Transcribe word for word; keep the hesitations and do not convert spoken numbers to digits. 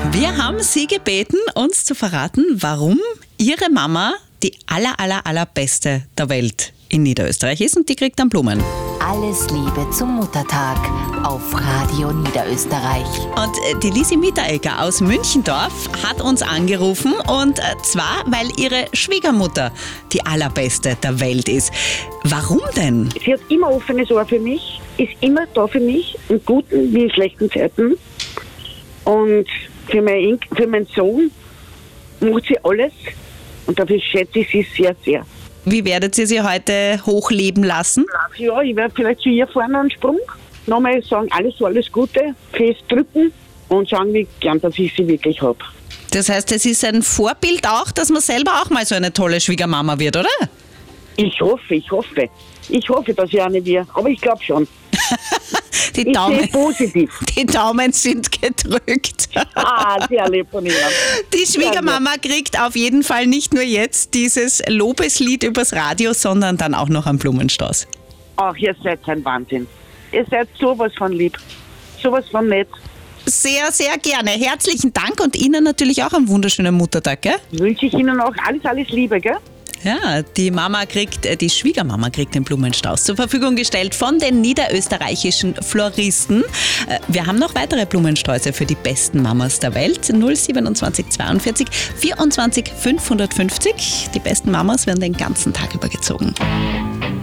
Wir haben Sie gebeten, uns zu verraten, warum Ihre Mama die aller, aller, allerbeste der Welt in Niederösterreich ist, und die kriegt dann Blumen. Alles Liebe zum Muttertag auf Radio Niederösterreich. Und äh, die Lisi Mitteregger aus Münchendorf hat uns angerufen, und äh, zwar, weil ihre Schwiegermutter die allerbeste der Welt ist. Warum denn? Sie hat immer offenes Ohr für mich, ist immer da für mich, in guten wie in schlechten Zeiten. Und für, mein, für meinen Sohn macht sie alles, und dafür schätze ich sie sehr, sehr. Wie werdet ihr sie heute hochleben lassen? Ja, ich werde vielleicht zu ihr fahren einen Sprung, nochmal sagen, alles, alles Gute, fest drücken und sagen, wie gern, dass ich sie wirklich habe. Das heißt, es ist ein Vorbild auch, dass man selber auch mal so eine tolle Schwiegermama wird, oder? Ich hoffe, ich hoffe. Ich hoffe, dass ich eine wird, aber ich glaube schon. Die Ich Daumen, sehe positiv. die Daumen sind gedrückt. Ah, sehr lieb von Ihnen. Die Schwiegermama kriegt auf jeden Fall nicht nur jetzt dieses Lobeslied übers Radio, sondern dann auch noch einen Blumenstrauß. Ach, ihr seid ein Wahnsinn. Ihr seid sowas von lieb, sowas von nett. Sehr, sehr gerne. Herzlichen Dank, und Ihnen natürlich auch einen wunderschönen Muttertag, gell? Wünsche ich Ihnen auch alles, alles Liebe, gell? Ja, die Mama kriegt, äh, die Schwiegermama kriegt den Blumenstrauß zur Verfügung gestellt von den niederösterreichischen Floristen. Äh, Wir haben noch weitere Blumensträuße für die besten Mamas der Welt. null siebenundzwanzig zweiundvierzig vierundzwanzig fünfhundertfünfzig. Die besten Mamas werden den ganzen Tag über gezogen.